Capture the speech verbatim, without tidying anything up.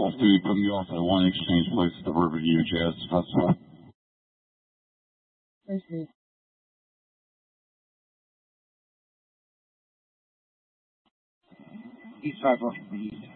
Call of Duty putting me off at one exchange place at the Riverview Jazz Festival. First move. East five four from the east.